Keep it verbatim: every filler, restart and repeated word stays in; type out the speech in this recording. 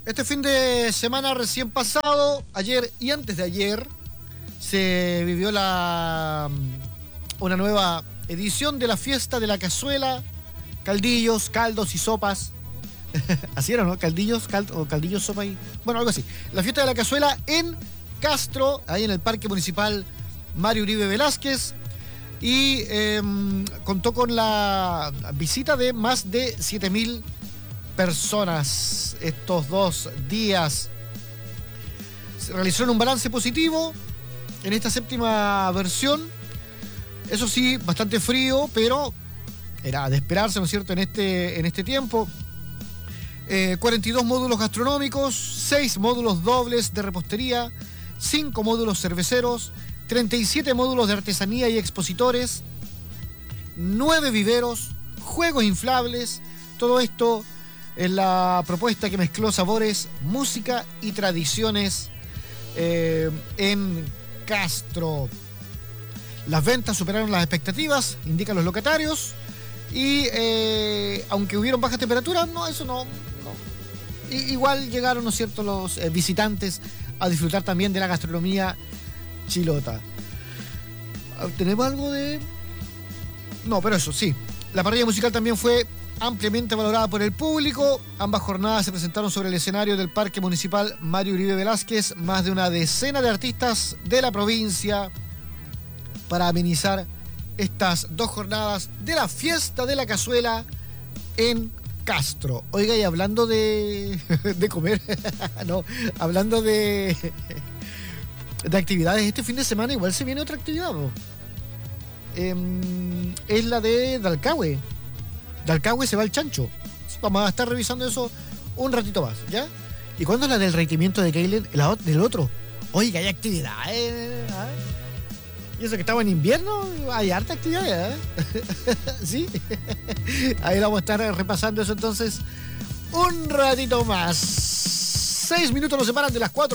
Este fin de semana recién pasado, ayer y antes de ayer, se vivió la una nueva edición de la fiesta de la cazuela, caldillos, caldos y sopas. Así era, ¿no? Caldillos, cald, o caldillos, sopa y... Bueno, algo así. La fiesta de la cazuela en Castro, ahí en el Parque Municipal Mario Uribe Velázquez. Y eh, contó con la visita de más de siete mil personas estos dos días. Se realizaron un balance positivo en esta séptima versión. Eso sí, bastante frío, pero era de esperarse, ¿no es cierto?, en este, en este tiempo. Eh, cuarenta y dos módulos gastronómicos, seis módulos dobles de repostería, cinco módulos cerveceros, treinta y siete módulos de artesanía y expositores, nueve viveros, juegos inflables. Todo esto es la propuesta que mezcló sabores, música y tradiciones eh, en Castro. Las ventas superaron las expectativas, indican los locatarios. Y eh, aunque hubieron bajas temperaturas, no, eso no, no. I, igual llegaron, ¿no es cierto?, los eh, visitantes a disfrutar también de la gastronomía chilota. ¿Tenemos algo de...? No, pero eso, sí. La parrilla musical también fue ampliamente valorada por el público. Ambas jornadas se presentaron sobre el escenario del Parque Municipal Mario Uribe Velázquez. Más de una decena de artistas de la provincia para amenizar estas dos jornadas de la fiesta de la cazuela en Castro. Oiga, y hablando de, de comer, no, hablando de, de actividades, este fin de semana igual se viene otra actividad, ¿no? Eh, es la de Dalcahue. Dalcahue se va al chancho. Sí, vamos a estar revisando eso un ratito más, ¿ya? ¿Y cuándo es la del regimiento de Keilen? La del otro. Oiga, hay actividades, ¿eh? Y eso que estamos en invierno, hay harta actividad, ¿eh? Sí. Ahí vamos a estar repasando eso entonces un ratito más. Seis minutos nos separan de las cuatro.